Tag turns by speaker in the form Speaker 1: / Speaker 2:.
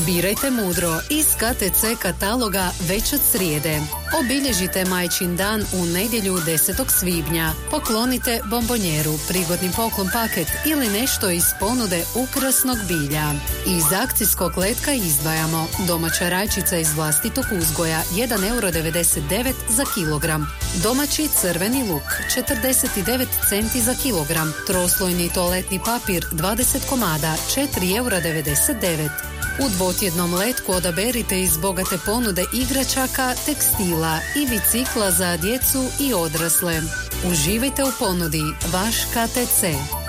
Speaker 1: Birajte mudro iz KTC kataloga već od srijede. Obilježite Majčin dan u nedjelju 10. svibnja. Poklonite bombonjeru, prigodni poklon paket ili nešto iz ponude ukrasnog bilja. Iz akcijskog letka izdvajamo domaća rajčica iz vlastitog uzgoja 1,99 € za kilogram. Domaći crveni luk 49 centi za kilogram. Troslojni toaletni papir 20 komada 4,99 €. U dvotjednom letku odaberite iz bogate ponude igračaka, tekstila i bicikla za djecu i odrasle. Uživajte u ponudi, vaš KTC.